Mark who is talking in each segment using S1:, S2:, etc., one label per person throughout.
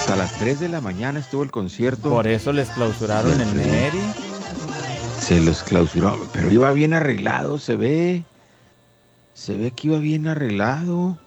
S1: hasta las 3 de la mañana estuvo el concierto.
S2: Por eso les clausuraron el Neri.
S1: Se los clausuró, pero iba bien arreglado, se ve. Se ve que iba bien arreglado.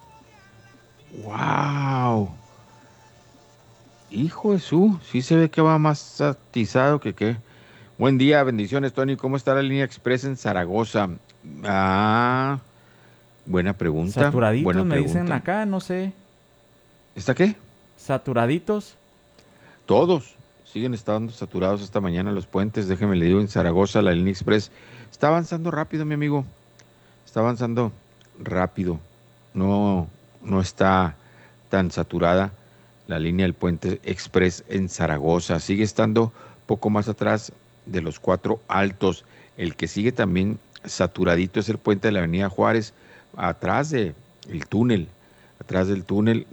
S1: ¡Wow! Hijo de su, sí se ve que va más atizado que qué. Buen día, bendiciones, Tony. ¿Cómo está la línea express en Zaragoza? Ah, buena pregunta,
S2: Saturaditos,
S1: buena
S2: me dicen
S1: pregunta.
S2: acá, no sé.
S1: ¿Está qué?
S2: Saturaditos.
S1: Todos siguen estando saturados esta mañana los puentes. Déjeme le digo, en Zaragoza la línea express está avanzando rápido, mi amigo. Está avanzando rápido. No, no está tan saturada la línea del puente express en Zaragoza. Sigue estando poco más atrás de los Cuatro Altos. El que sigue también saturadito es el puente de la Avenida Juárez, atrás de el túnel. Atrás del túnel,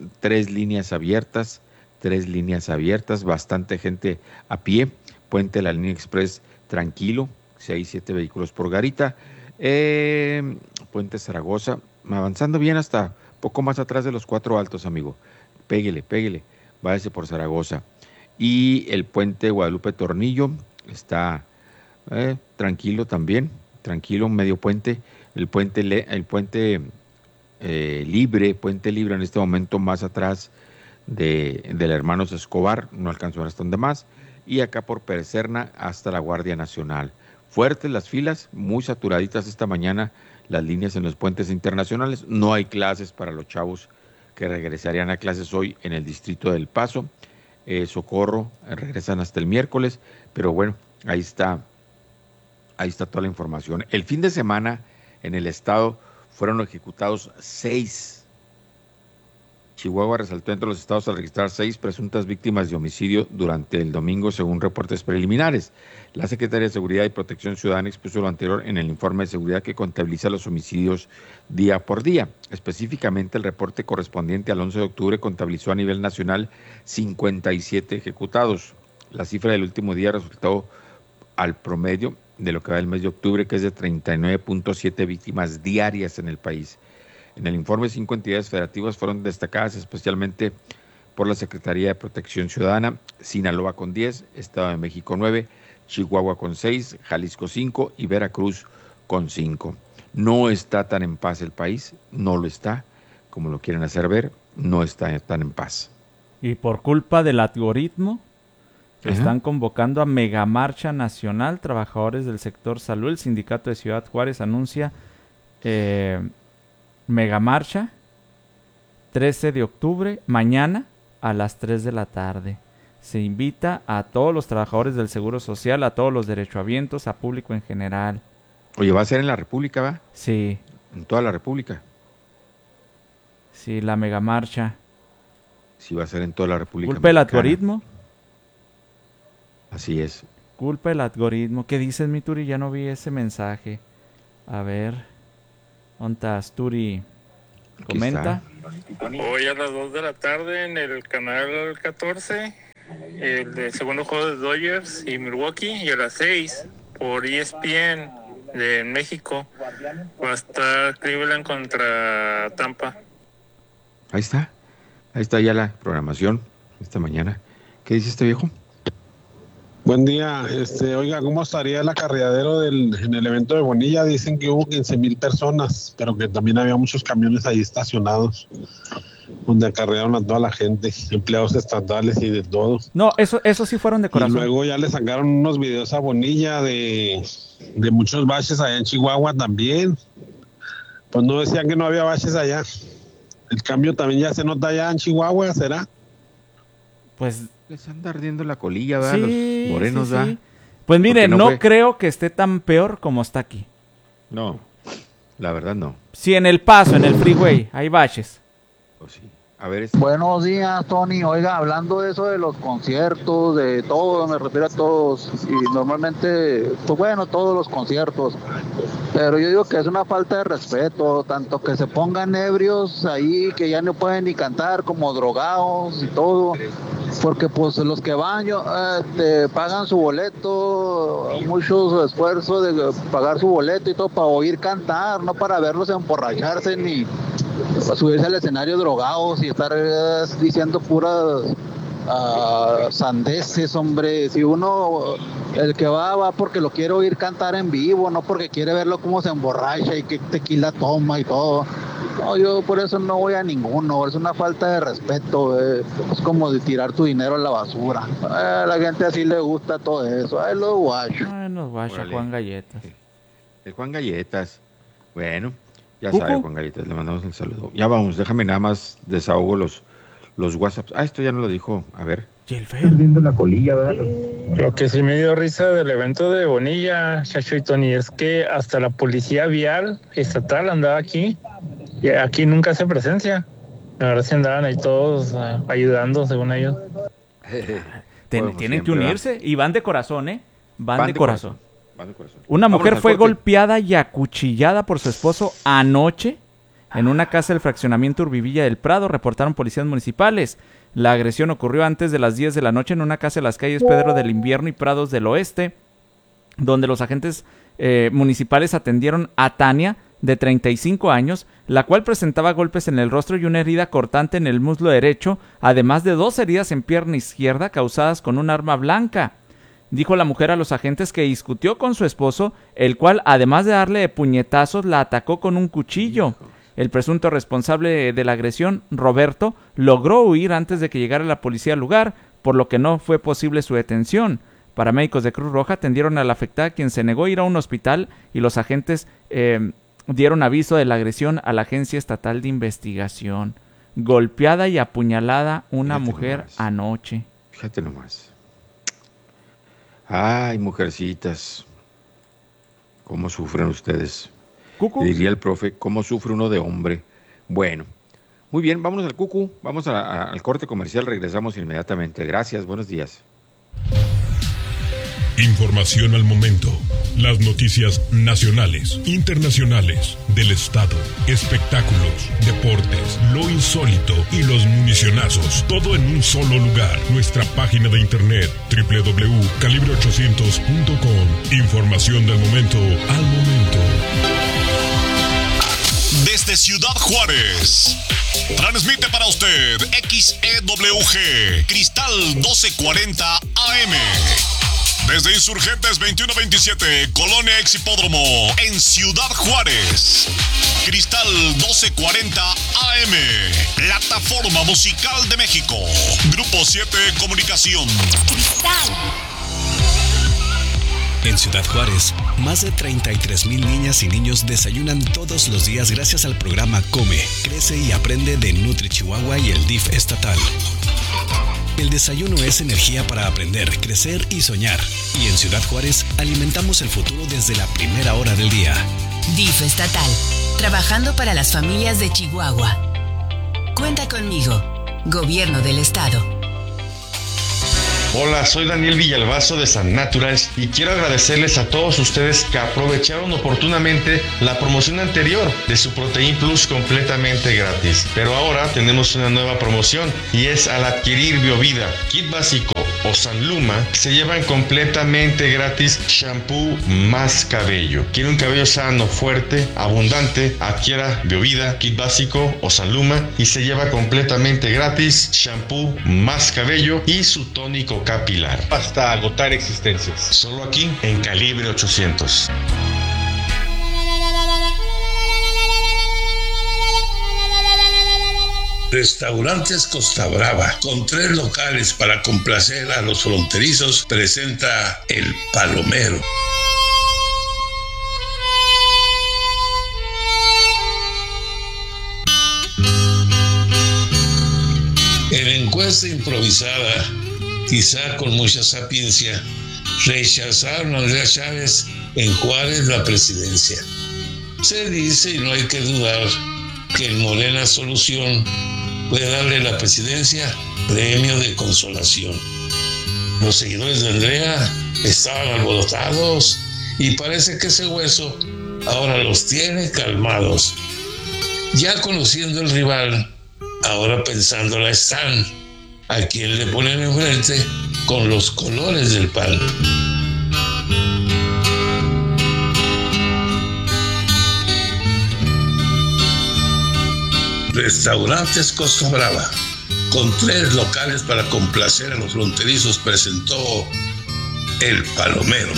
S1: tres líneas abiertas, bastante gente a pie. Puente de la línea express tranquilo, 6, 7 vehículos por garita. Puente Zaragoza, avanzando bien hasta poco más atrás de los Cuatro Altos, amigo. Péguele, péguele, váyase por Zaragoza. Y el puente Guadalupe Tornillo está tranquilo también, tranquilo, medio puente. Puente libre en este momento más atrás del Hermanos Escobar, no alcanzó hasta donde más. Y acá por Perecerna hasta la Guardia Nacional. Fuertes las filas, muy saturaditas esta mañana las líneas en los puentes internacionales. No hay clases para los chavos que regresarían a clases hoy en el distrito del Paso. Socorro, regresan hasta el miércoles, pero bueno, ahí está toda la información. El fin de semana en el estado fueron ejecutados 6. Chihuahua resaltó entre los estados al registrar 6 presuntas víctimas de homicidio durante el domingo, según reportes preliminares. La Secretaría de Seguridad y Protección Ciudadana expuso lo anterior en el informe de seguridad que contabiliza los homicidios día por día. Específicamente, el reporte correspondiente al 11 de octubre contabilizó a nivel nacional 57 ejecutados. La cifra del último día resultó al promedio de lo que va del mes de octubre, que es de 39.7 víctimas diarias en el país. En el informe, 5 entidades federativas fueron destacadas especialmente por la Secretaría de Protección Ciudadana: Sinaloa con 10, Estado de México 9, Chihuahua con 6, Jalisco 5 y Veracruz con 5. No está tan en paz el país, no lo está, como lo quieren hacer ver, no está tan en paz.
S2: Y por culpa del algoritmo,
S1: Ajá.
S2: están convocando a megamarcha nacional. Trabajadores del sector salud, el sindicato de Ciudad Juárez anuncia megamarcha 13 de octubre, mañana a las 3 de la tarde. Se invita a todos los trabajadores del Seguro Social, a todos los derechohabientes, a público en general.
S1: Oye, ¿va a ser en la República, va?
S2: Sí,
S1: En toda la República.
S2: sí, la megamarcha.
S1: Sí, va a ser en toda la República
S2: ¿Culpa el
S1: Mexicana.
S2: algoritmo?
S1: Así es.
S2: Culpa el algoritmo. ¿Qué dices, mi Turi? Ya no vi ese mensaje. A ver. ¿Dónde estás, Turi?
S1: Aquí
S2: Comenta.
S1: está.
S3: Hoy a las 2 de la tarde en el canal 14, el de segundo juego de Dodgers y Milwaukee, y a las 6 por ESPN de México va a estar Cleveland contra Tampa.
S1: Ahí está ya la programación esta mañana. ¿Qué dice este viejo?
S4: Buen día, oiga, ¿cómo estaría el acarreadero en el evento de Bonilla? Dicen que hubo 15,000 personas, pero que también había muchos camiones ahí estacionados, donde acarrearon a toda la gente, empleados estatales y de todo.
S2: No, eso sí fueron de
S4: Y
S2: corazón.
S4: luego ya le sacaron unos videos a Bonilla de muchos baches allá en Chihuahua también. Pues no decían que no había baches allá. El cambio también ya se nota allá en Chihuahua, ¿será?
S2: Pues
S1: Les anda ardiendo la colilla, ¿verdad?
S2: sí,
S1: Los morenos,
S2: sí,
S1: ¿verdad?
S2: sí. Pues mire,
S1: no
S2: no
S1: fue.
S2: creo que esté tan peor como está aquí.
S1: No, la verdad no.
S2: Si en El Paso, en el freeway, hay baches.
S1: Pues sí. A ver,
S5: Buenos días, Tony. Oiga, hablando de eso de los conciertos, de todo, me refiero a todos, y normalmente, pues bueno, todos los conciertos, pero yo digo que es una falta de respeto, tanto que se pongan ebrios ahí, que ya no pueden ni cantar, como drogados y todo, porque pues los que van, pagan su boleto, mucho esfuerzo de pagar su boleto y todo para oír cantar, no para verlos emborracharse ni subirse al escenario drogados y estar diciendo puras sandeces, hombre. Si uno, el que va porque lo quiere oír cantar en vivo, no porque quiere verlo cómo se emborracha y qué tequila toma y todo. No, yo por eso no voy a ninguno, es una falta de respeto, es como de tirar tu dinero a la basura. A la gente así le gusta todo eso, ay, los guachos.
S2: Ay, los guachos,
S1: Órale.
S2: Juan Galletas.
S1: El Juan Galletas. Bueno, ya
S2: Cucu.
S1: sabe, Juan Galletas, le mandamos el saludo. Ya vamos, déjame nada más desahogo los WhatsApps. Esto ya no lo dijo. A ver.
S2: Y el Fer.
S3: Lo que sí me dio risa del evento de Bonilla, Chacho y Tony, es que hasta la policía vial estatal andaba aquí. Y aquí nunca hace presencia. La verdad sí andaban ahí todos ayudando, según ellos.
S2: Tienen
S1: siempre,
S2: que unirse y van de corazón, ¿eh? Van de corazón.
S1: Van de corazón.
S2: Una
S1: Vámonos
S2: mujer
S1: al
S2: fue
S1: corte.
S2: golpeada y acuchillada por su esposo anoche en una casa del fraccionamiento Urbivilla del Prado, reportaron policías municipales. La agresión ocurrió antes de las 10 de la noche en una casa de las calles Pedro del Invierno y Prados del Oeste, donde los agentes municipales atendieron a Tania, de 35 años, la cual presentaba golpes en el rostro y una herida cortante en el muslo derecho, además de 2 heridas en pierna izquierda causadas con un arma blanca. Dijo la mujer a los agentes que discutió con su esposo, el cual, además de darle de puñetazos, la atacó con un cuchillo. El presunto responsable de la agresión, Roberto, logró huir antes de que llegara la policía al lugar, por lo que no fue posible su detención. Paramédicos de Cruz Roja atendieron a la afectada, quien se negó a ir a un hospital, y los agentes dieron aviso de la agresión a la Agencia Estatal de Investigación. Golpeada y apuñalada una
S1: Fíjate
S2: mujer
S1: nomás.
S2: anoche.
S1: Fíjate nomás. Ay, mujercitas. ¿Cómo sufren ustedes?
S2: Cucu.
S1: Diría el profe, ¿cómo sufre uno de hombre? Bueno, muy bien, vámonos al Cucu. Vamos al corte comercial, regresamos inmediatamente. Gracias, buenos días.
S6: Información al momento. Las noticias nacionales, internacionales, del estado, espectáculos, deportes, lo insólito y los municionazos. Todo en un solo lugar. Nuestra página de internet www.calibre800.com. Información del momento al momento.
S7: Desde Ciudad Juárez, transmite para usted XEWG Cristal 1240 AM. Desde Insurgentes 2127, Colonia Exhipódromo, en Ciudad Juárez. Cristal 1240 AM, Plataforma Musical de México. Grupo 7 Comunicación.
S8: Cristal.
S9: En Ciudad Juárez, más de 33,000 niñas y niños desayunan todos los días gracias al programa Come, Crece y Aprende de Nutri Chihuahua y el DIF estatal. El desayuno es energía para aprender, crecer y soñar. Y en Ciudad Juárez alimentamos el futuro desde la primera hora del día.
S8: DIF estatal, trabajando para las familias de Chihuahua. Cuenta conmigo, Gobierno del Estado.
S10: Hola, soy Daniel Villalbazo de San Naturals y quiero agradecerles a todos ustedes que aprovecharon oportunamente la promoción anterior de su Protein Plus completamente gratis. Pero ahora tenemos una nueva promoción y es al adquirir Biovida, Kit Básico o Sanluma, se llevan completamente gratis shampoo más cabello. ¿Quiere un cabello sano, fuerte, abundante? Adquiera Biovida, Kit Básico o Sanluma y se lleva completamente gratis shampoo más cabello y su tónico capilar hasta agotar existencias. Solo aquí en Calibre 800.
S11: Restaurantes Costa Brava, con 3 locales para complacer a los fronterizos, presenta El Palomero. En encuesta improvisada, quizá con mucha sapiencia, rechazaron a Andrea Chávez en Juárez la presidencia. Se dice, y no hay que dudar, que el Morena Solución puede darle la presidencia premio de consolación. Los seguidores de Andrea estaban alborotados y parece que ese hueso ahora los tiene calmados. Ya conociendo el rival, ahora pensándola están, a quien le ponen enfrente con los colores del PAN. Restaurantes Costa Brava, con 3 locales para complacer a los fronterizos, presentó El Palomero.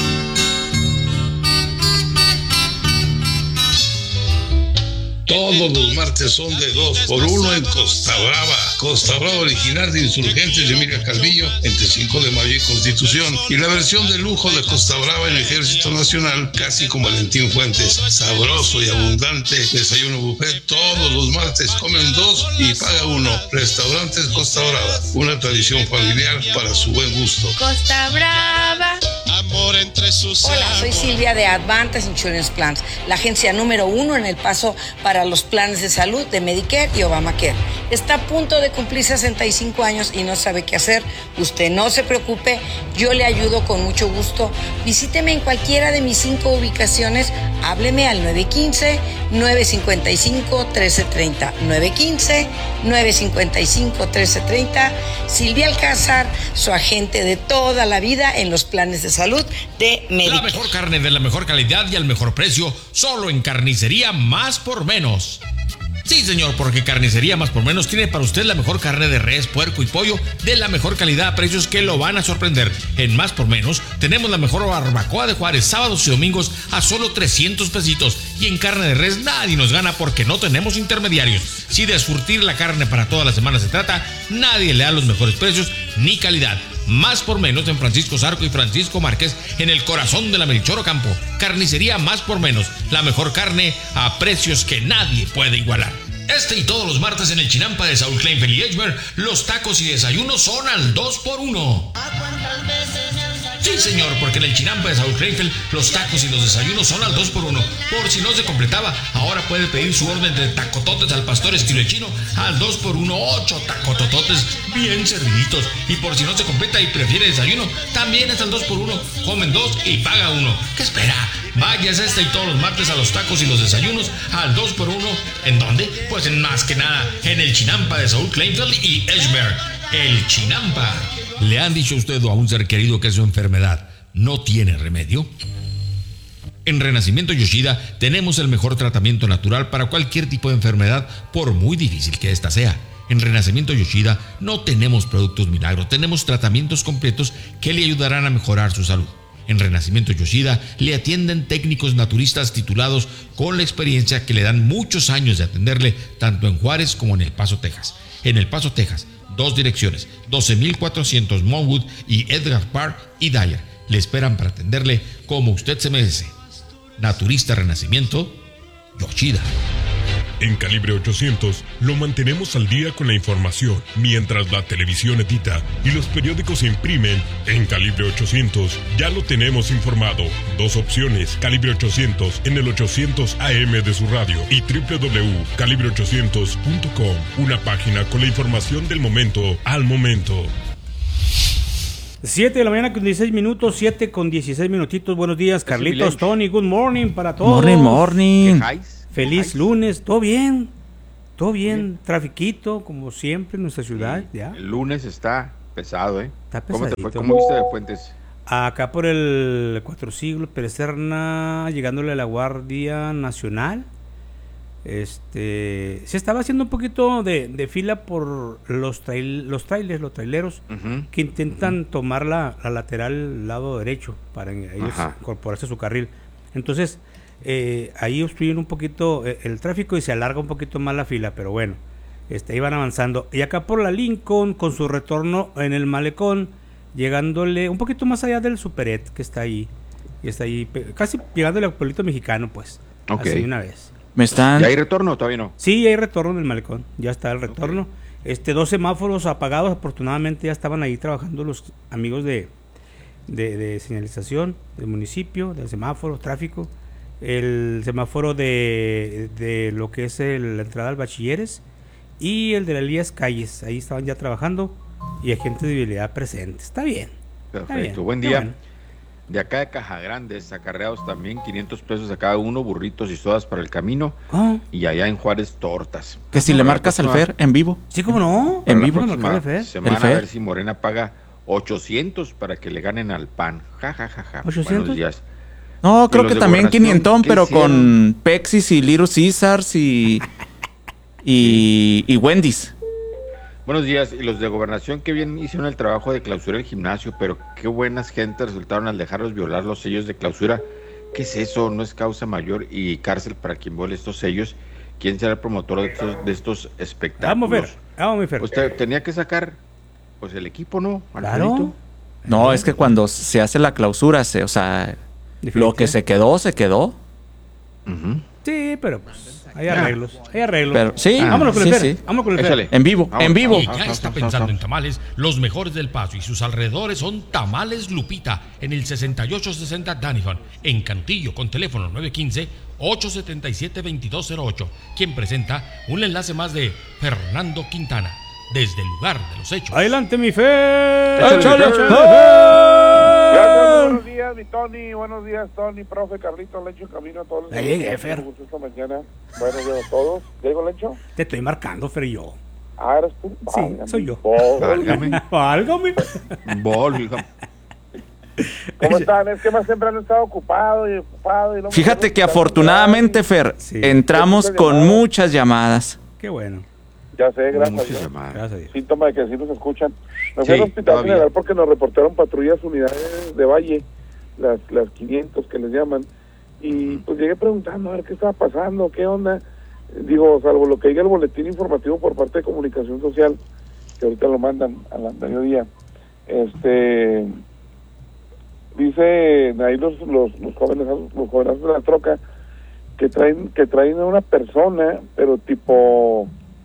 S11: Todos los martes son de 2x1 en Costa Brava. Costa Brava original de Insurgentes de Emilia Calvillo, entre 5 de mayo y Constitución. Y la versión de lujo de Costa Brava en Ejército Nacional, casi con Valentín Fuentes. Sabroso y abundante desayuno buffet. Todos los martes comen 2 y paga 1. Restaurantes Costa Brava, una tradición familiar para su buen gusto.
S12: Costa Brava.
S13: Amor entre sus
S12: Hola, soy Silvia de Advantage Insurance Plans, la agencia número 1 en El Paso para los planes de salud de Medicare y Obamacare. Está a punto de cumplir 65 años y no sabe qué hacer. Usted no se preocupe, yo le ayudo con mucho gusto. Visíteme en cualquiera de mis 5 ubicaciones. Hábleme al 915-955-1330. 915-955-1330. Silvia Alcázar, su agente de toda la vida en los planes de salud de Medicare.
S14: La mejor carne de la mejor calidad y al mejor precio, solo en Carnicería Más por Menos. Sí, señor, porque Carnicería Más por Menos tiene para usted la mejor carne de res, puerco y pollo de la mejor calidad a precios que lo van a sorprender. En Más por Menos tenemos la mejor barbacoa de Juárez, sábados y domingos a solo 300 pesitos. Y en carne de res nadie nos gana porque no tenemos intermediarios. Si de surtir la carne para toda la semana se trata, nadie le da los mejores precios ni calidad. Más por Menos en Francisco Zarco y Francisco Márquez, en el corazón de la Melchor Ocampo. Carnicería Más por Menos, la mejor carne a precios que nadie puede igualar. Este y todos los martes en el Chinampa de Saúl Kleinfeld y Edgemer, los tacos y desayunos son al 2x1. Sí, señor, porque en el Chinampa de Saúl Kleinfeld, los tacos y los desayunos son al 2x1. Por si no se completaba, ahora puede pedir su orden de tacototes al pastor estilo chino al 2x1, 8 tacotototes bien serviditos. Y por si no se completa y prefiere desayuno, también es al 2x1. Comen 2 y paga 1. ¿Qué espera? Váyase este y todos los martes a los tacos y los desayunos al 2x1. ¿En dónde? Pues en más que nada, en el Chinampa de Saúl Kleinfeld y Edgemer. El Chinampa. ¿Le han dicho a usted o a un ser querido que su enfermedad no tiene remedio? En Renacimiento Yoshida tenemos el mejor tratamiento natural para cualquier tipo de enfermedad, por muy difícil que ésta sea. En Renacimiento Yoshida no tenemos productos milagro, tenemos tratamientos completos que le ayudarán a mejorar su salud. En Renacimiento Yoshida le atienden técnicos naturistas titulados con la experiencia que le dan muchos años de atenderle tanto en Juárez como en El Paso, Texas. En El Paso, Texas, 2 direcciones, 12,400 Monwood y Edgar Park y Dyer. Le esperan para atenderle como usted se merece. Naturista Renacimiento Yoshida.
S6: En Calibre 800 lo mantenemos al día con la información, mientras la televisión edita y los periódicos se imprimen. En Calibre 800 ya lo tenemos informado. 2 opciones, Calibre 800 en el 800 AM de su radio y www.calibre800.com, una página con la información del momento al momento.
S15: 7 de la mañana con 16 minutos, 7 con 16 minutitos. Buenos días, Carlitos, Tony, good morning para todos.
S2: Morning.
S15: Feliz lunes, ¿todo bien? ¿Todo bien? Trafiquito, como siempre en nuestra ciudad, ya.
S1: El lunes está pesado, ¿eh?
S15: Está pesadito.
S1: ¿Cómo te fue? ¿Cómo viste de Fuentes?
S15: Acá por el 4 Siglos, Pérez Serna, llegándole a la Guardia Nacional. Se estaba haciendo un poquito de fila por los traileros que intentan tomar la lateral lado derecho para ellos incorporarse a su carril. Entonces ahí obstruyen un poquito el tráfico y se alarga un poquito más la fila, pero bueno, iban avanzando. Y acá por la Lincoln, con su retorno en el malecón, llegándole un poquito más allá del Superet que está ahí, casi llegándole al pueblito mexicano, pues, así una vez.
S1: ¿Ya hay retorno o todavía no?
S15: Sí, hay retorno en el malecón, ya está el retorno. 2 semáforos apagados, afortunadamente ya estaban ahí trabajando los amigos de señalización del municipio, del semáforo, tráfico. El semáforo de lo que es la entrada al Bachilleres y el de la Elías Calles, ahí estaban ya trabajando y agentes de vialidad presentes. Está bien.
S1: Perfecto,
S15: está bien,
S1: buen día.
S15: bueno.
S1: De acá de Caja Grande, acarreados también, 500 pesos a cada uno, burritos y sodas para el camino. Y allá en Juárez, tortas.
S2: Que si le marcas al Fer en vivo.
S15: Sí, ¿cómo no?
S2: En vivo.
S1: Semana a ver si Morena paga 800 para que le ganen al PAN. Ja, ja, ja, ja.
S15: ¿800?
S1: Buenos días.
S2: No, creo que también 500, pero con Pexis y Little Caesars y Wendy's.
S1: Buenos días. Y los de Gobernación, que bien hicieron el trabajo de clausura del gimnasio, pero qué buenas gentes resultaron al dejarlos violar los sellos de clausura. ¿Qué es eso? No es causa mayor y cárcel para quien viole estos sellos. ¿Quién será el promotor de estos espectáculos?
S15: Vamos, Fer.
S1: Usted tenía que sacar, pues, el equipo, ¿no?
S15: Claro.
S2: No, es que cuando se hace la clausura, lo que se quedó, se quedó.
S15: Sí, pero pues hay arreglos.
S2: Pero, sí,
S15: vámonos con el Fer.
S2: sí.
S15: Vámonos con el Fer.
S2: En vivo.
S14: Y ya está pensando en tamales, los mejores del Paso y sus alrededores son Tamales Lupita, en el 6860 Danihon, en Cantillo, con teléfono 915-877-2208, quien presenta un enlace más de Fernando Quintana, desde el lugar de los hechos.
S15: Adelante, mi Fer.
S16: Buenos días, mi Tony. Buenos días, Tony, profe, Carlito, Lencho, Camino, a todos los
S15: llegué, Fer.
S16: Esta mañana. Buenos días a todos. ¿Llego, Lencho?
S15: Te estoy marcando, Fer, y yo.
S16: Ah, ¿eres tú?
S15: Sí, soy yo.
S1: Válgame.
S15: Válgame.
S16: ¿Cómo están? Es que más temprano he estado ocupado. Y no
S2: Fíjate que afortunadamente, Fer, entramos con muchas llamadas.
S15: Qué bueno.
S16: Ya sé, gracias a Dios. Síntoma de que sí nos escuchan. Nos fui al Hospital General porque nos reportaron patrullas, unidades de Valle, las 500 que les llaman. Y pues llegué preguntando a ver qué estaba pasando, qué onda. Digo, salvo lo que diga el boletín informativo por parte de Comunicación Social, que ahorita lo mandan a la mediodía. Dicen ahí los jóvenes de la troca que traen a una persona, pero tipo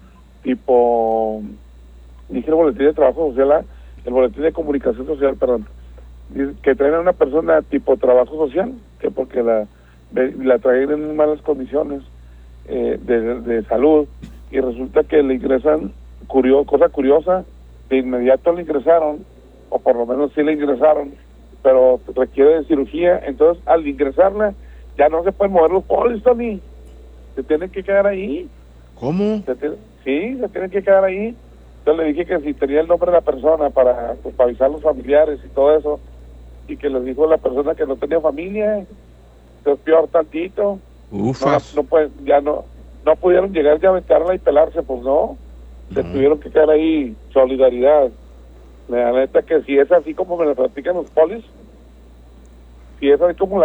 S16: dije el boletín de trabajo social, el boletín de comunicación social, perdón, que traen a una persona tipo trabajo social, que porque la traen en malas condiciones de salud, y resulta que le ingresan, cosa curiosa, de inmediato le ingresaron, o por lo menos sí le ingresaron, pero requiere de cirugía. Entonces al ingresarla ya no se pueden mover los polis, Tony, se tienen que quedar ahí.
S1: ¿Cómo?
S16: Sí, se tienen que quedar ahí. Entonces le dije que si tenía el nombre de la persona para avisar a los familiares y todo eso, y que les dijo la persona que no tenía familia. Entonces peor tantito.
S1: Ufas.
S16: No pudieron llegar ya a aventarla y pelarse, pues no. Se tuvieron que quedar ahí. Solidaridad. La neta que si es así como me la platican los polis, pues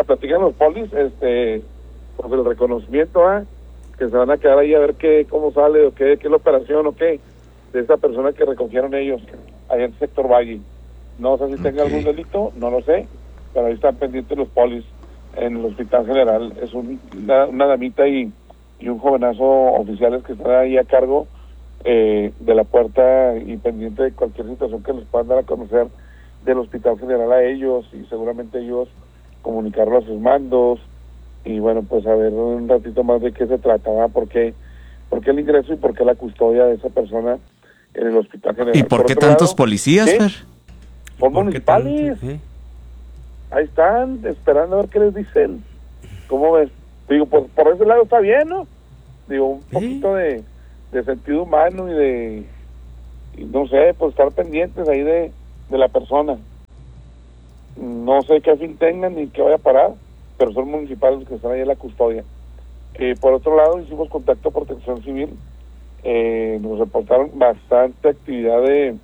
S16: el reconocimiento, que se van a quedar ahí a ver cómo sale, o qué es la operación, o qué, de esa persona que recogieron ellos allá en el sector Valle. No sé si tenga algún delito, no lo sé, pero ahí están pendientes los polis en el Hospital General. Es una damita y un jovenazo oficiales que están ahí a cargo de la puerta y pendiente de cualquier situación que les puedan dar a conocer del Hospital General a ellos, y seguramente ellos comunicarlo a sus mandos. Y bueno, pues a ver un ratito más de qué se trataba, por qué el ingreso y por qué la custodia de esa persona en el Hospital General.
S2: ¿Y por qué tantos policías, Fer?
S16: Son municipales. Ahí están, esperando a ver qué les dicen. ¿Cómo ves? Digo, por ese lado está bien, ¿no? Digo, un poquito de sentido humano y no sé, pues estar pendientes ahí de la persona. No sé qué fin tengan ni qué vaya a parar, pero son municipales que están ahí en la custodia. Por otro lado, hicimos contacto a Protección Civil. Nos reportaron bastante actividad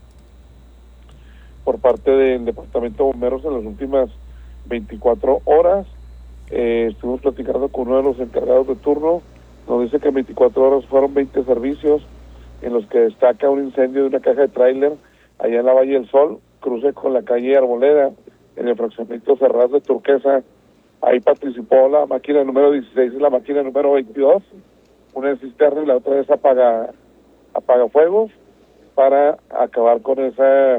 S16: por parte del Departamento de Bomberos en las últimas 24 horas. Estuvimos platicando con uno de los encargados de turno. Nos dice que en 24 horas fueron 20 servicios, en los que destaca un incendio de una caja de tráiler allá en la Valle del Sol, cruce con la calle Arboleda, en el fraccionamiento Serrat de Turquesa. Ahí participó la máquina número 16 y la máquina número 22, una es cisterna y la otra es apagafuegos, para acabar con ese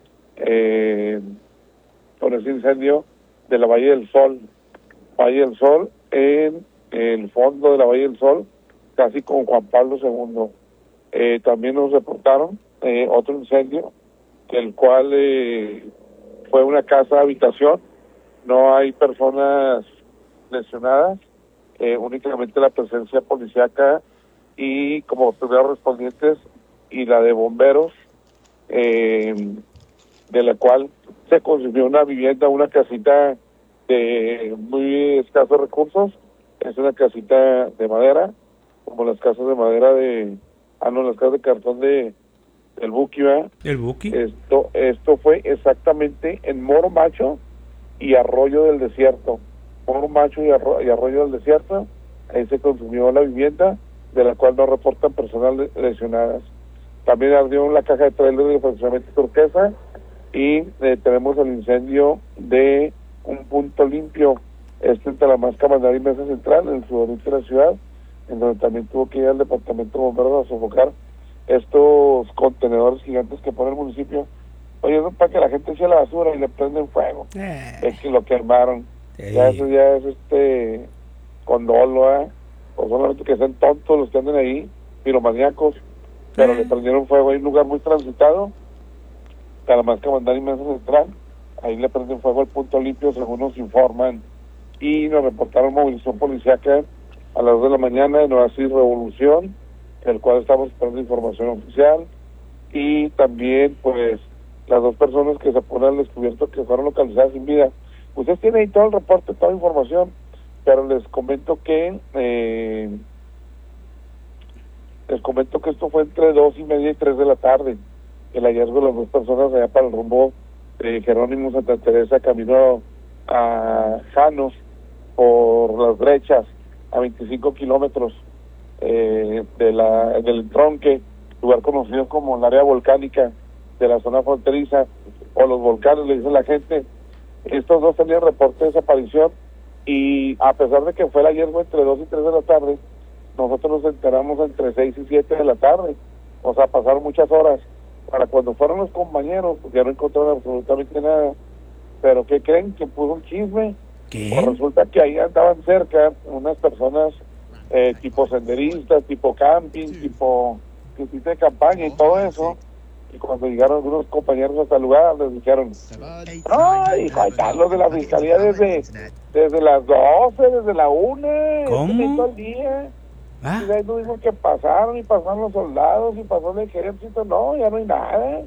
S16: incendio de la Valle del Sol. Valle del Sol, en el fondo de la Valle del Sol, casi con Juan Pablo II. También nos reportaron otro incendio, el cual fue una casa habitación. No hay personas lesionadas, únicamente la presencia policíaca y como autoridades respondientes y la de bomberos, de la cual se construyó una vivienda, una casita de muy escasos recursos. Es una casita de madera, como las casas de madera las casas de cartón de el Buki, ¿verdad?
S15: El Buki.
S16: Esto fue exactamente en Moro Macho y Arroyo del Desierto. Moro Macho y Arroyo del Desierto, ahí se consumió la vivienda, de la cual no reportan personas lesionadas. También ardió la caja de trailer de fraccionamiento Turquesa y tenemos el incendio de un punto limpio, entre la Máscara Mandar y Mesa Central, en el sudoriente de la ciudad, en donde también tuvo que ir al departamento de bomberos a sofocar estos contenedores gigantes que pone el municipio. Oye, no para que la gente eche la basura y le prenden fuego. Es que lo quemaron. Ya eso ya es con dolo, o solamente que sean tontos los que anden ahí, piromaníacos, pero le prendieron fuego. Hay un lugar muy transitado, Talamasca, Mandar y Mesa Central, ahí le prenden fuego al punto limpio, según nos informan, y nos reportaron movilización policíaca a las 2 de la mañana en Nueva Cis Revolución, el cual estamos esperando información oficial, y también pues las 2 personas que se ponen al descubierto que fueron localizadas sin vida. Ustedes tienen ahí todo el reporte, toda la información, pero les comento que esto fue entre 2:30 y 3 de la tarde, el hallazgo de las 2 personas allá para el rumbo de Jerónimo Santa Teresa, camino a Janos, por las brechas, a 25 kilómetros del entronque, lugar conocido como el área volcánica de la zona fronteriza, o los volcanes, le dice la gente. Estos 2 tenían reporte de desaparición, y a pesar de que fue el hallazgo entre 2 y 3 de la tarde, nosotros nos enteramos entre 6 y 7 de la tarde, o sea, pasaron muchas horas. Para cuando fueron los compañeros, pues ya no encontraron absolutamente nada. Pero ¿qué creen? Que puso un chisme.
S15: ¿Qué?
S16: Pues resulta que ahí andaban cerca unas personas tipo senderistas, tipo camping, tipo de campaña y todo eso. Y cuando llegaron algunos compañeros hasta el lugar, les dijeron: ¡ay, Juan Carlos de la Fiscalía desde las 12, desde la 1!
S15: ¿Cómo?
S16: Todo el día. Y de ahí nos dijo que pasaron los soldados y pasó el ejército. No, ya no hay nada.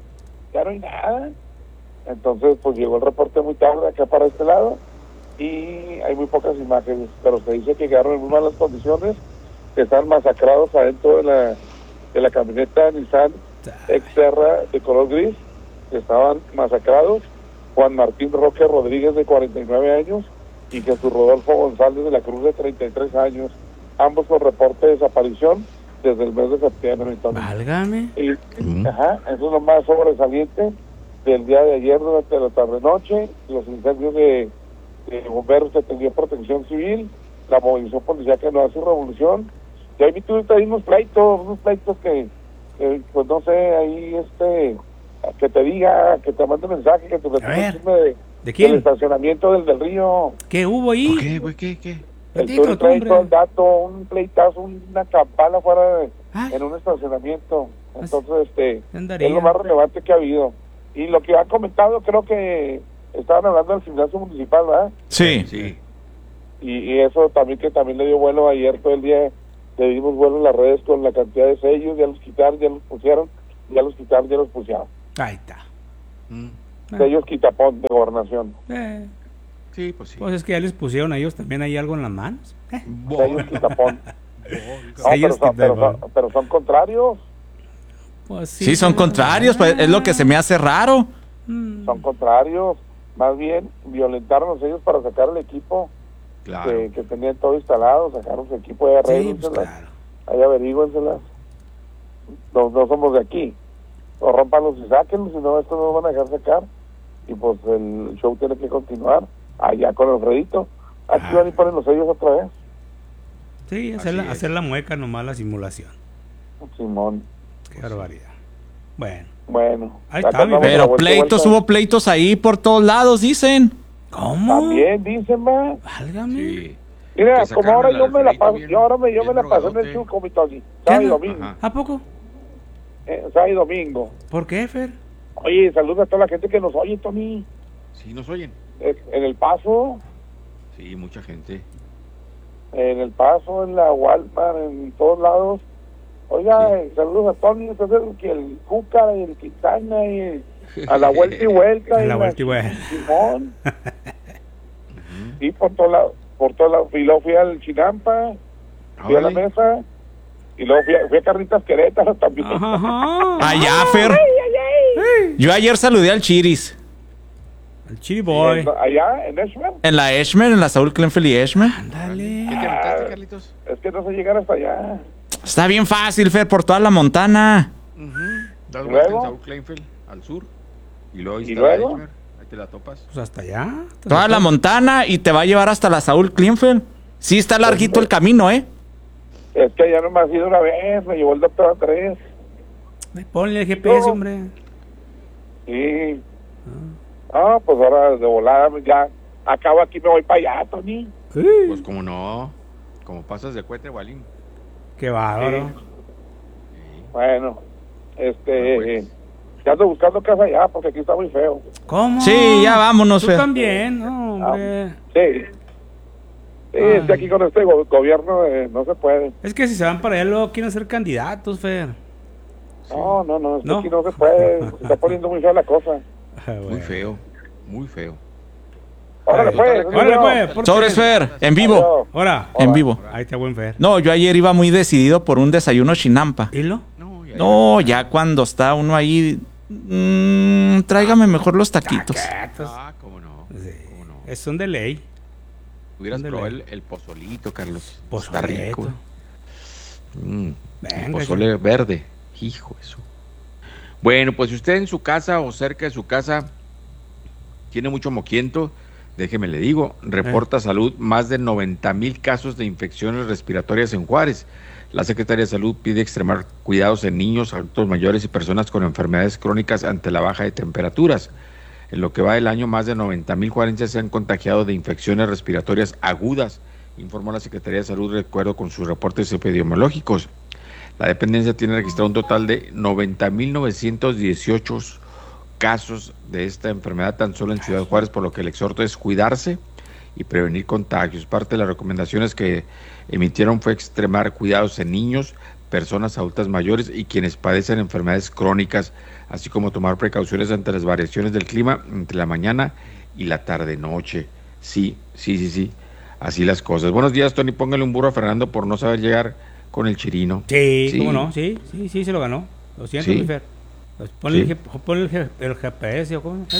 S16: Entonces pues llegó el reporte muy tarde acá para este lado y hay muy pocas imágenes, pero se dice que quedaron en muy malas condiciones, que están masacrados adentro de la camioneta Nissan Xterra de color gris, que estaban masacrados. Juan Martín Roque Rodríguez, de 49 años, y Jesús Rodolfo González de la Cruz, de 33 años, ambos con reporte de desaparición desde el mes de septiembre.
S15: Válgame.
S16: Eso es lo más sobresaliente del día de ayer durante la tarde-noche, los incendios de bomberos que tenía Protección Civil, la movilización policial que no hace revolución. Y ahí tuviste ahí unos pleitos que pues no sé, ahí que te diga, que te mande mensaje, que te
S15: ¿de quién?
S16: del estacionamiento del río.
S15: ¿Qué hubo ahí?
S1: ¿Qué?
S16: El tour trae todo el dato, un pleitazo, una campana fuera en un estacionamiento. Entonces, es lo más relevante que ha habido. Y lo que ha comentado, creo que estaban hablando del gimnasio municipal, ¿verdad?
S1: Sí.
S16: Y eso también, que también le dio vuelo ayer todo el día. Le dimos vuelo en las redes con la cantidad de sellos, ya los quitaron, ya los pusieron, ya los quitaron, ya los pusieron.
S15: Ahí está.
S16: Sellos quitapón de gobernación.
S1: Sí, pues sí.
S15: Pues es que ya les pusieron a ellos también ahí algo en las manos.
S16: Sellos quitapón. Pero son contrarios.
S2: Pues sí, son contrarios, pues es lo que se me hace raro.
S16: Son contrarios. Más bien, violentaron los sellos para sacar el equipo.
S1: Claro.
S16: Que tenían todo instalado, sacaron su equipo de arreglenselas, ahí averígüenselas. No somos de aquí. O rompanlos y sáquenlos, si no, esto no lo van a dejar sacar. Y pues el show tiene que continuar allá con Alfredito. Aquí van y ponen los sellos otra vez.
S15: Sí, hacer la mueca nomás, la simulación.
S16: Simón.
S15: Qué barbaridad.
S16: Bueno.
S15: Ahí está,
S2: pero pleitos, hubo pleitos ahí por todos lados, dicen.
S15: ¿Cómo?
S16: También dicen, va.
S15: Válgame.
S1: Sí.
S16: Mira, como ahora yo me la paso, yo me la pasé en el Chuco, mi Tony. Sábado y domingo.
S15: ¿A poco?
S16: Sábado y domingo.
S15: ¿Por qué, Fer?
S16: Oye, saluda a toda la gente que nos oye, Tony.
S1: Sí, nos oyen.
S16: En El Paso.
S1: Sí, mucha gente.
S16: En El Paso, en la Walmart, en todos lados. Oiga, saludos a Tony, entonces el Cúcara y el Quintana y a la vuelta y vuelta.
S15: A la vuelta y vuelta.
S16: Simón. Sí, por todos lados. Y luego fui al Chinampa, fui a la mesa, Y luego fui a Carnitas Querétaro también.
S2: Allá, Fer. Yo ayer saludé al Chiris.
S15: El Chiri Boy.
S16: ¿Allá, en Eshmer?
S2: En la Eshmer, en la Saúl Klenfeld y Eshmer.
S15: Ándale.
S1: ¿Qué te aventaste, Carlitos?
S16: Es que no sé llegar hasta allá.
S2: Está bien fácil, Fer, por toda la Montana.
S1: Das
S16: ¿Y
S1: vuelta en
S16: luego?
S1: Saúl Kleinfeld, al sur. Y luego ahí
S16: ¿Y
S1: está
S16: luego?
S1: la Eshmer. Ahí te la topas.
S15: Pues hasta allá.
S2: Toda la Montana y te va a llevar hasta la Saúl Klenfeld. Sí, está larguito el camino, ¿eh?
S16: Es que ya nomás he ido una vez, me llevó el doctor a 3.
S15: Ponle el GPS, hombre.
S16: Sí. Pues ahora de volada ya acabo aquí, me voy para allá, Tony.
S1: Pues como no, como pasas de Cuete, Gualín.
S15: Qué bárbaro.
S16: Bueno, ya ando buscando casa allá porque aquí está muy feo.
S15: ¿Cómo?
S2: Sí, ya vámonos,
S15: Tú
S2: Fer.
S15: también, no, hombre.
S16: Sí. Sí, es que aquí con este gobierno no se puede.
S15: Es que si se van para allá luego quieren ser candidatos, Fer.
S16: No, es que
S15: ¿No?
S16: aquí no se puede. Se está poniendo muy fea la cosa.
S1: Muy feo, muy feo.
S16: Órale, pues.
S2: Sobres, Fer, en vivo.
S15: Ahora.
S2: En vivo.
S15: Ahí está buen Fer.
S2: No, yo ayer iba muy decidido por un desayuno chinampa.
S15: ¿Y lo?
S2: No, ya cuando está uno ahí, tráigame mejor los taquitos.
S1: Cómo no.
S15: Son de ley.
S1: Hubieras
S15: Ándale.
S1: probado el pozolito, Carlos.
S15: Pozolito.
S1: Está rico. El
S15: Venga,
S1: pozole verde. Hijo eso. Bueno, pues si usted en su casa o cerca de su casa tiene mucho moquiento, déjeme le digo, reporta salud más de 90,000 casos de infecciones respiratorias en Juárez. La Secretaría de Salud pide extremar cuidados en niños, adultos mayores y personas con enfermedades crónicas ante la baja de temperaturas. En lo que va del año, más de 90,000 juarenses se han contagiado de infecciones respiratorias agudas, informó la Secretaría de Salud de acuerdo con sus reportes epidemiológicos. La dependencia tiene registrado un total de 90,918 casos de esta enfermedad tan solo en Ciudad Juárez, por lo que el exhorto es cuidarse y prevenir contagios. Parte de las recomendaciones que emitieron fue extremar cuidados en niños, personas adultas mayores y quienes padecen enfermedades crónicas, así como tomar precauciones ante las variaciones del clima entre la mañana y la tarde-noche. Sí, así las cosas. Buenos días, Tony, póngale un burro a Fernando por no saber llegar con el chirino.
S15: Sí, cómo no, sí, se lo ganó. Lo siento, mi Fer. Pues ponle el GPS o cómo.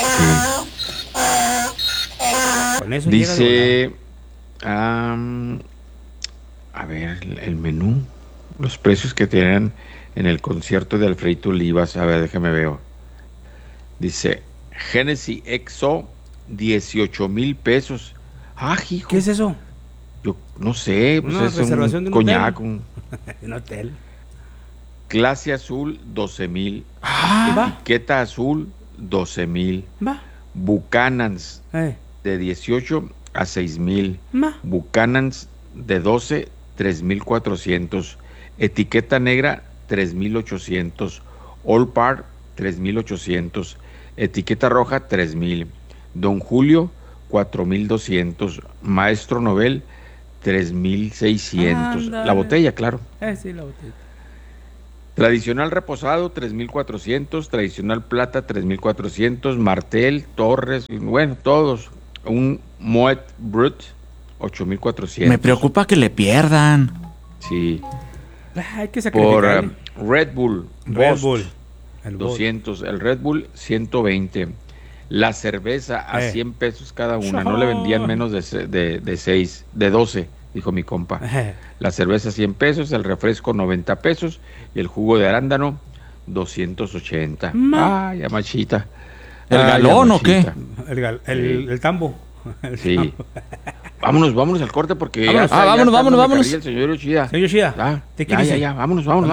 S15: Con eso
S1: dice, a ver, el menú, los precios que tienen en el concierto de Alfredito Olivas. A ver, déjame veo. Dice, Genesis EXO, 18,000 pesos. Hijo.
S15: ¿Qué es eso?
S1: Yo no sé, pues
S15: Una
S1: es
S15: reservación
S1: un
S15: de un
S1: coñac.
S15: hotel. Un hotel.
S1: Clase azul, 12,000.
S15: Va.
S1: Etiqueta azul, 12,000.
S15: Va.
S1: Buchanans de 18 a 6,000. Buchanans de 12, 3,400. Etiqueta negra, 3,800. All Par, 3,800. Etiqueta roja, 3,000. Don Julio, 4,200. Maestro Nobel, 3,600. La botella, claro.
S15: Sí, la botella.
S1: Tradicional reposado, 3,400. Tradicional plata, 3,400. Martel, Torres, bueno, todos. Un Moet Brut, 8,400.
S2: Me preocupa que le pierdan.
S1: Sí.
S15: Hay que
S1: Por
S15: sacrificar.
S1: Red Bull.
S15: Red
S1: Bost,
S15: Bull.
S1: 200. El Red Bull, 120. La cerveza a 100 pesos cada una. No le vendían menos de 12, dijo mi compa. La cerveza 100 pesos, el refresco 90 pesos y el jugo de arándano 280. Ya machita.
S2: ¿El galón o qué?
S15: El tambo.
S1: Sí. Vámonos al corte porque
S2: vámonos.
S1: El señor Yoshida.
S15: Señor Yoshida.
S1: Ya, vámonos.
S8: No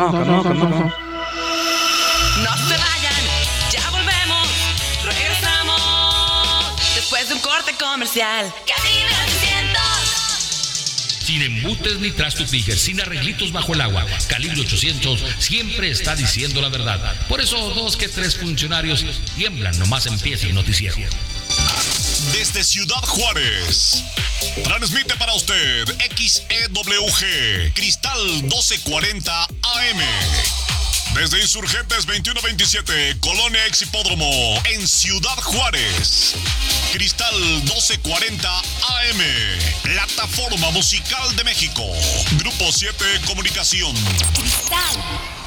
S8: se vayan, ya volvemos, regresamos después de un corte comercial. Casi 900.
S14: Sin embutes ni trastos Tiger, sin arreglitos bajo el agua. Calibre 800 siempre está diciendo la verdad. Por eso 2 que 3 funcionarios tiemblan nomás empieza el noticiero.
S7: Desde Ciudad Juárez, transmite para usted XEWG, Cristal 1240 AM. Desde Insurgentes 2127, Colonia Ex Hipódromo, en Ciudad Juárez. Cristal 1240 AM, Plataforma Musical de México. Grupo 7 Comunicación.
S8: Cristal.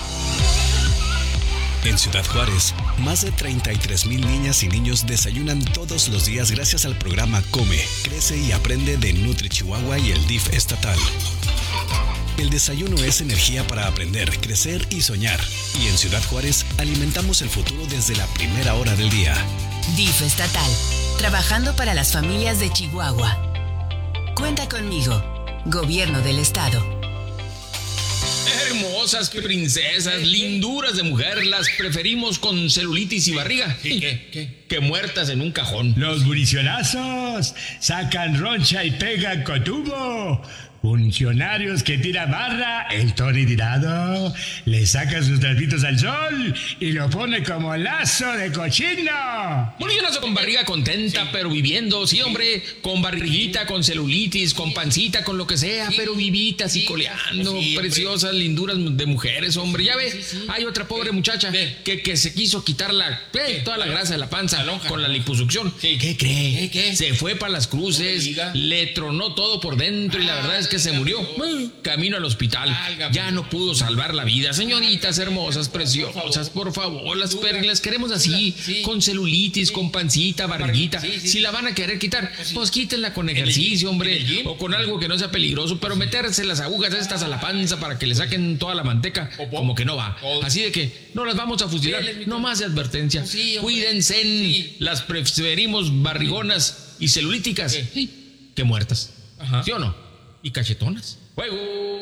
S9: En Ciudad Juárez, más de 33,000 niñas y niños desayunan todos los días gracias al programa Come, Crece y Aprende de Nutri Chihuahua y el DIF estatal. El desayuno es energía para aprender, crecer y soñar. Y en Ciudad Juárez alimentamos el futuro desde la primera hora del día.
S8: DIF estatal, trabajando para las familias de Chihuahua. Cuenta conmigo, Gobierno del Estado.
S14: Hermosas princesas, linduras de mujer, las preferimos con celulitis y barriga. Que muertas en un cajón.
S17: Los buricionazos sacan roncha y pegan con tubo. Funcionarios que tiran barra, el Tony tirado, le saca sus trapitos al sol y lo pone como lazo de cochino.
S14: Buricionazo con barriga contenta, pero viviendo, sí, hombre, con barriguita, con celulitis, con pancita, con lo que sea, pero vivitas y coleando, preciosas, linduras de mujeres, hombre. Ya ves, hay otra pobre muchacha que se quiso quitar toda la grasa de la panza con la liposucción. ¿Qué cree? ¿Qué? Se fue para las cruces, le tronó todo por dentro y la verdad es que se murió. Camino al hospital. Ya no pudo salvar la vida. Señoritas hermosas, preciosas, por favor, las queremos así, con celulitis, con pancita, barriguita. Si la van a querer quitar, pues quítenla con ejercicio, hombre, o con algo que no sea peligroso, pero meterse las agujas estas a la panza para que le saquen toda la manteca, como que no va. Así de que no las vamos a fusilar. No más de advertencia. Cuídense. Las preferimos barrigonas y celulíticas que muertas. ¿Sí o no? Y cachetonas. ¡Fuego!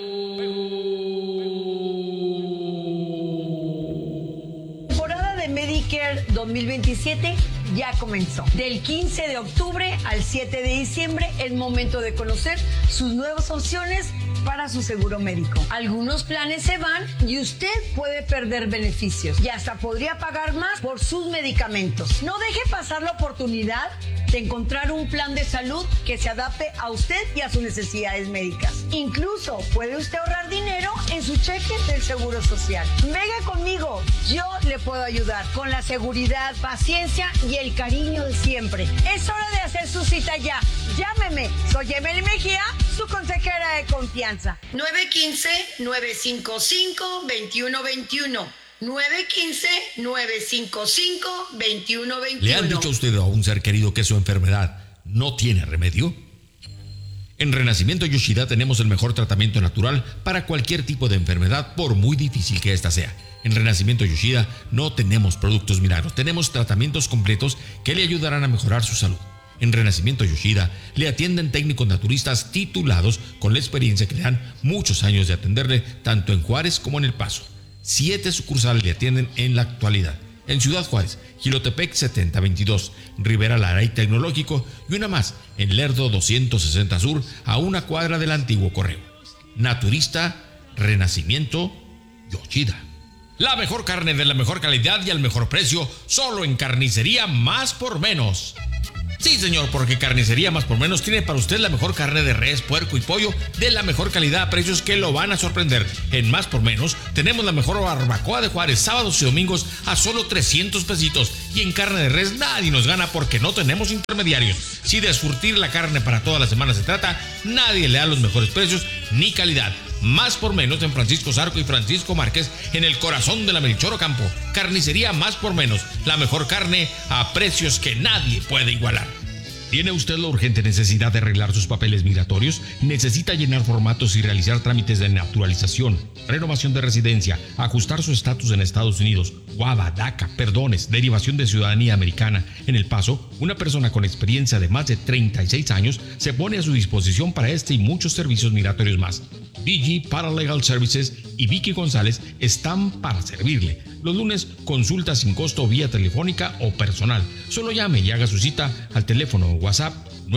S18: Temporada de Medicare 2027 ya comenzó. Del 15 de octubre al 7 de diciembre es momento de conocer sus nuevas opciones para su seguro médico. Algunos planes se van y usted puede perder beneficios y hasta podría pagar más por sus medicamentos. No deje pasar la oportunidad de encontrar un plan de salud que se adapte a usted y a sus necesidades médicas. Incluso puede usted ahorrar dinero en su cheque del Seguro Social. Venga conmigo, yo le puedo ayudar con la seguridad, paciencia y el cariño de siempre. Es hora de hacer su cita ya. Llámeme, soy Emily Mejía, su consejera de confianza. 915-955-2121. 915-955-2121.
S14: ¿Le han dicho a usted o a un ser querido que su enfermedad no tiene remedio? En Renacimiento Yoshida tenemos el mejor tratamiento natural para cualquier tipo de enfermedad, por muy difícil que ésta sea. En Renacimiento Yoshida no tenemos productos milagros, tenemos tratamientos completos que le ayudarán a mejorar su salud. En Renacimiento Yoshida le atienden técnicos naturistas titulados con la experiencia que le dan muchos años de atenderle tanto en Juárez como en El Paso. 7 sucursales le atienden en la actualidad. En Ciudad Juárez, Jilotepec 7022, Rivera Lara y Tecnológico, y una más en Lerdo 260 Sur, a una cuadra del antiguo correo. Naturista Renacimiento Yoshida. La mejor carne de la mejor calidad y al mejor precio, solo en Carnicería Más por Menos. Sí, señor, porque Carnicería Más por Menos tiene para usted la mejor carne de res, puerco y pollo de la mejor calidad a precios que lo van a sorprender. En Más por Menos tenemos la mejor barbacoa de Juárez, sábados y domingos a solo 300 pesitos. Y en carne de res nadie nos gana porque no tenemos intermediarios. Si de surtir la carne para toda la semana se trata, nadie le da los mejores precios ni calidad. Más por Menos en Francisco Zarco y Francisco Márquez, en el corazón de la Melchor Ocampo. Carnicería Más por Menos, la mejor carne a precios que nadie puede igualar. ¿Tiene usted la urgente necesidad de arreglar sus papeles migratorios? ¿Necesita llenar formatos y realizar trámites de naturalización, renovación de residencia, ajustar su estatus en Estados Unidos, UABA, DACA, perdones, derivación de ciudadanía americana? En El Paso, una persona con experiencia de más de 36 años se pone a su disposición para este y muchos servicios migratorios más. DG Paralegal Services y Vicky González están para servirle. Los lunes, consulta sin costo vía telefónica o personal. Solo llame y haga su cita al teléfono o WhatsApp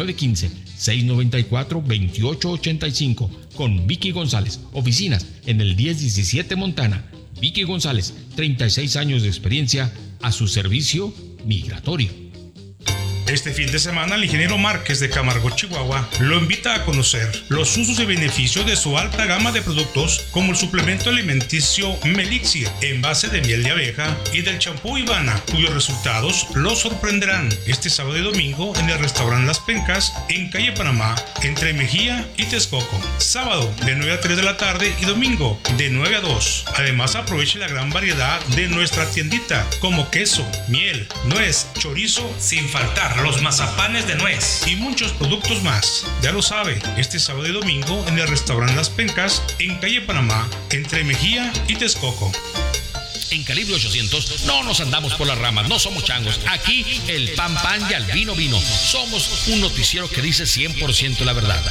S14: 915-694-2885 con Vicky González. Oficinas en el 1017 Montana. Vicky González, 36 años de experiencia a su servicio migratorio.
S19: Este fin de semana, el ingeniero Márquez de Camargo, Chihuahua, lo invita a conocer los usos y beneficios de su alta gama de productos, como el suplemento alimenticio Melixir, en base de miel de abeja, y del champú Ivana, cuyos resultados los sorprenderán este sábado y domingo en el restaurante Las Pencas, en calle Panamá, entre Mejía y Texcoco. Sábado de 9 a 3 de la tarde y domingo de 9 a 2. Además, aproveche la gran variedad de nuestra tiendita, como queso, miel, nuez, chorizo, sin faltar los mazapanes de nuez y muchos productos más. Ya lo sabe, este sábado y domingo en el restaurante Las Pencas, en calle Panamá, entre Mejía y Texcoco.
S14: En Calibre 800 no nos andamos por las ramas, no somos changos. Aquí el pan y al vino. Somos un noticiero que dice 100% la verdad.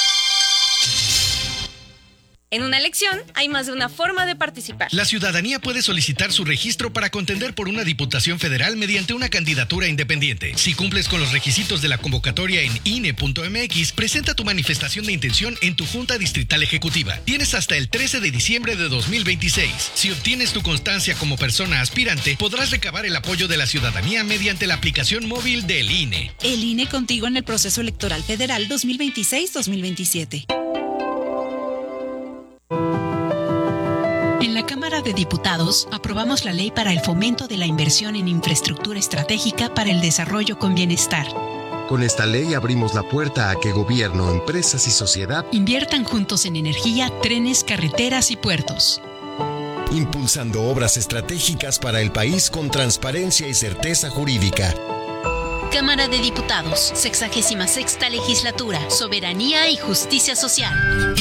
S20: En una elección hay más de una forma de participar.
S21: La ciudadanía puede solicitar su registro para contender por una diputación federal mediante una candidatura independiente. Si cumples con los requisitos de la convocatoria en INE.mx, presenta tu manifestación de intención en tu Junta Distrital Ejecutiva. Tienes hasta el 13 de diciembre de 2026. Si obtienes tu constancia como persona aspirante, podrás recabar el apoyo de la ciudadanía mediante la aplicación móvil del INE.
S22: El INE contigo en el proceso electoral federal 2026-2027. En la Cámara de Diputados aprobamos la ley para el fomento de la inversión en infraestructura estratégica para el desarrollo con bienestar.
S23: Con esta ley abrimos la puerta a que gobierno, empresas y sociedad
S22: inviertan juntos en energía, trenes, carreteras y puertos.
S23: Impulsando obras estratégicas para el país con transparencia y certeza jurídica.
S22: Cámara de Diputados, 66ª Legislatura, Soberanía y Justicia Social.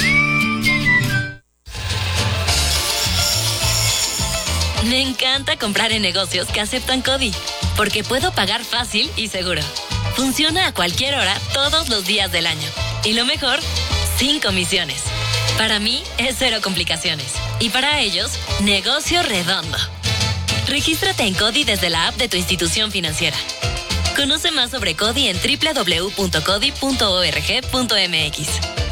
S24: Me encanta comprar en negocios que aceptan CODI, porque puedo pagar fácil y seguro. Funciona a cualquier hora, todos los días del año. Y lo mejor, sin comisiones. Para mí es cero complicaciones. Y para ellos, negocio redondo. Regístrate en CODI desde la app de tu institución financiera. Conoce más sobre CODI en www.codi.org.mx.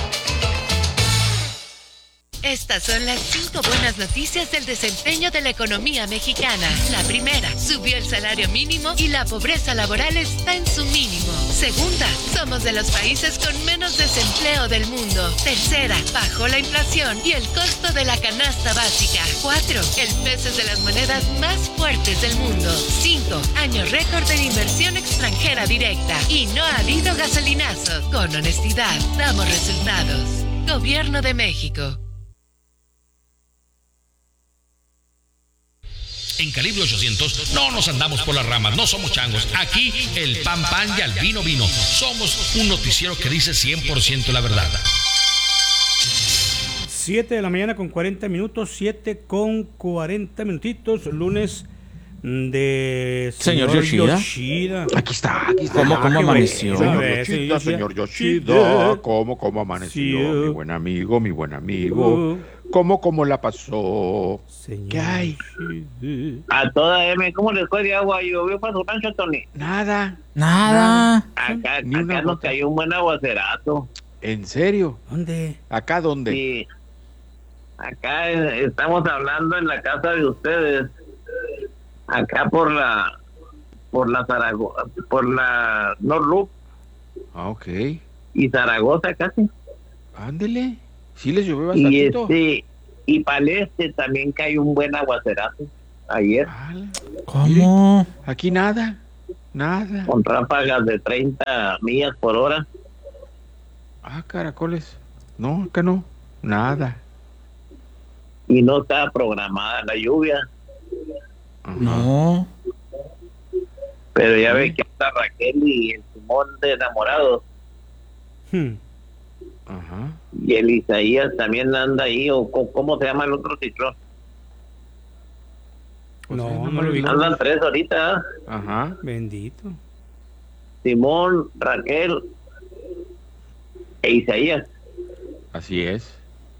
S25: Estas son las 5 buenas noticias del desempeño de la economía mexicana. La primera, subió el salario mínimo y la pobreza laboral está en su mínimo. Segunda, somos de los países con menos desempleo del mundo. Tercera, bajó la inflación y el costo de la canasta básica. 4, el peso es de las monedas más fuertes del mundo. 5, año récord en inversión extranjera directa. Y no ha habido gasolinazo. Con honestidad, damos resultados. Gobierno de México.
S14: En Calibre 800 no nos andamos por las ramas, no somos changos. Aquí el pan y al vino. Somos un noticiero que dice 100% la verdad.
S15: 7 de la mañana con 40 minutos, 7 con 40 minutitos, lunes de
S2: señor Yoshida.
S1: Aquí está.
S2: ¿Cómo amaneció?
S1: Señor Yoshida, ¿cómo amaneció? Sí. Mi buen amigo. ¿Cómo la pasó?
S15: Señor.
S1: ¿Qué hay?
S26: A toda M, ¿cómo les fue de agua? ¿Llovió para su rancho, Tony?
S1: Nada.
S26: Acá nos cayó un buen aguacerazo.
S1: ¿En serio?
S15: ¿Dónde?
S1: ¿Acá dónde?
S26: Sí. Acá estamos hablando en la casa de ustedes. Acá por la Zaragoza, por la North Loop.
S1: Ah, ok.
S26: Y Zaragoza casi.
S1: Ándele. Sí les llovió bastantito.
S26: Y para el este también cayó un buen aguacerazo ayer.
S2: ¿Cómo?
S1: Aquí nada.
S26: Con ráfagas de 30 millas por hora.
S1: Ah, caracoles. No, acá no. Nada.
S26: Y no estaba programada la lluvia.
S2: No.
S26: Pero ya ve que está Raquel y el Simón de enamorados.
S1: Ajá.
S26: Y el Isaías también anda ahí, o ¿cómo se llama el otro ciclón?
S15: No lo vi.
S26: Andan 3 ahorita.
S1: Ajá.
S15: Bendito.
S26: Simón, Raquel e Isaías.
S1: Así es.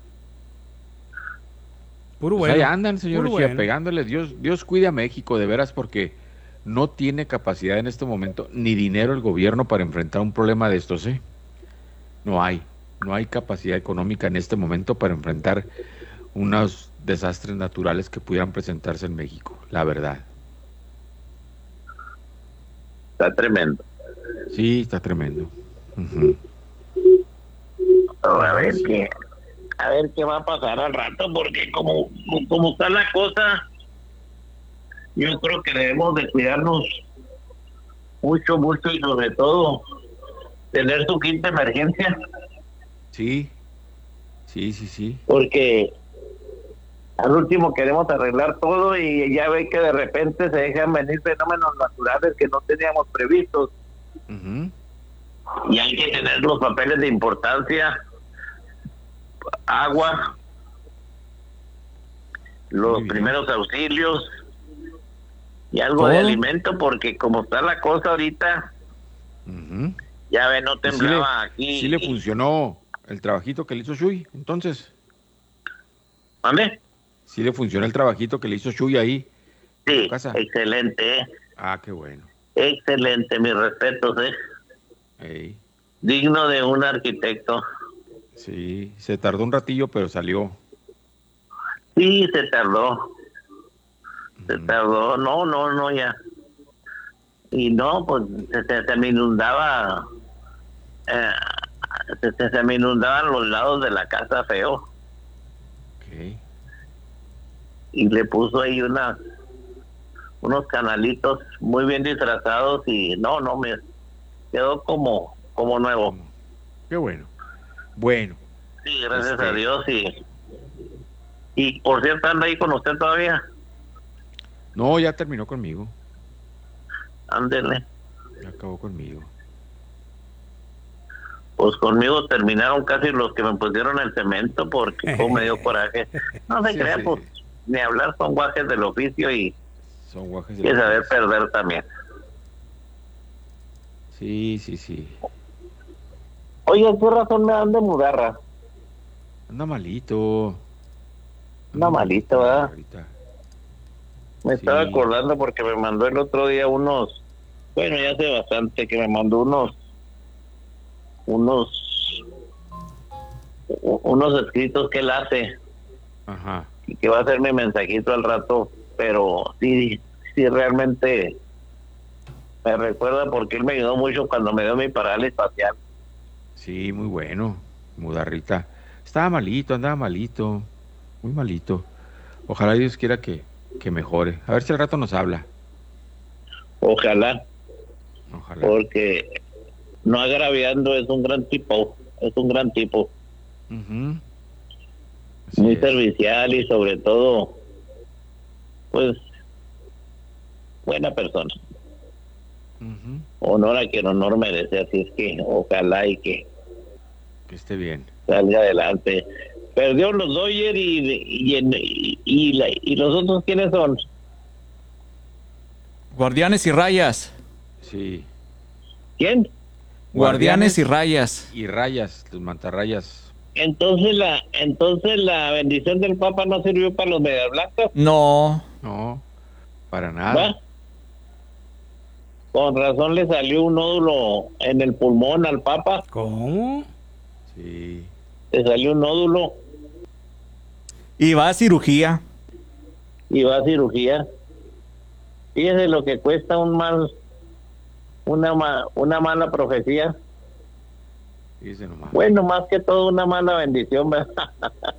S15: Puro
S1: pues
S15: bueno.
S1: Ahí andan, señor Lucía, pegándole. Dios cuide a México, de veras, porque no tiene capacidad en este momento, ni dinero el gobierno para enfrentar un problema de estos, ¿eh? No hay capacidad económica en este momento para enfrentar unos desastres naturales que pudieran presentarse en México, la verdad.
S26: Está tremendo.
S1: Sí, está tremendo.
S26: A ver qué va a pasar al rato, porque como está la cosa, yo creo que debemos de cuidarnos mucho y sobre todo tener su kit de emergencia.
S1: Sí.
S26: Porque al último queremos arreglar todo y ya ve que de repente se dejan venir fenómenos naturales que no teníamos previstos. Y hay que tener los papeles de importancia, agua, los primeros auxilios y algo de alimento, porque como está la cosa ahorita, ya ve, no temblaba aquí.
S1: Sí le funcionó el trabajito que le hizo Chuy, entonces.
S26: ¿Dónde?
S1: Sí le funcionó el trabajito que le hizo Chuy ahí.
S26: Sí,
S1: en casa.
S26: Excelente.
S1: Ah, qué bueno.
S26: Excelente, mis respetos, digno de un arquitecto.
S1: Sí, se tardó un ratillo, pero salió.
S26: Sí, se tardó. No, ya. Y no, pues se me inundaba, se me inundaban los lados de la casa feo.
S1: Okay.
S26: Y le puso ahí unos canalitos muy bien disfrazados y no, me quedó como nuevo.
S1: Qué bueno. Bueno.
S26: Sí, gracias a Dios. Y por cierto, ¿anda ahí con usted todavía?
S1: No, ya terminó conmigo.
S26: Ándele.
S1: Ya acabó conmigo.
S26: Pues conmigo terminaron casi los que me pusieron el cemento porque me dio coraje. No se crea, pues, ni hablar, son guajes del oficio y hay que saber perder también.
S1: Sí.
S26: Oye, ¿qué razón me dan de mudarra?
S1: Anda malito.
S26: Anda malito, ¿verdad?
S1: Ahorita.
S26: Me estaba acordando porque me mandó el otro día ya hace bastante que me mandó unos escritos que él hace.
S1: Ajá.
S26: Y que va a ser mi mensajito al rato, pero sí realmente me recuerda porque él me ayudó mucho cuando me dio mi parálisis facial.
S1: Sí, muy bueno, mudarrita. Estaba malito, andaba malito, muy malito. Ojalá Dios quiera que mejore. A ver si al rato nos habla.
S26: Ojalá. Porque no agraviando, es un gran tipo. Muy servicial y sobre todo, pues, buena persona. Honor a quien honor merece, así es que ojalá y que
S1: esté bien,
S26: salga adelante. Perdió los Dodgers y los otros, ¿quiénes son?
S2: Guardianes y Rayas.
S1: Sí.
S26: ¿Quién?
S2: Guardianes y Rayas.
S1: Y Rayas, los mantarrayas.
S26: Entonces la bendición del Papa no sirvió para los medias blancas.
S2: No,
S1: para nada.
S26: ¿Va? Con razón le salió un nódulo en el pulmón al Papa.
S15: ¿Cómo?
S1: Sí.
S26: Le salió un nódulo.
S2: Y va a cirugía.
S26: Fíjese lo que cuesta una mala profecía.
S1: Fíjese nomás.
S26: Bueno, más que todo una mala bendición, ¿verdad?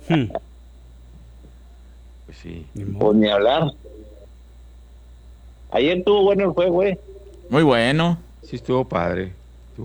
S1: Pues sí.
S26: Pues ni hablar. Ayer estuvo bueno el juego,
S2: Muy bueno.
S1: Sí, estuvo padre.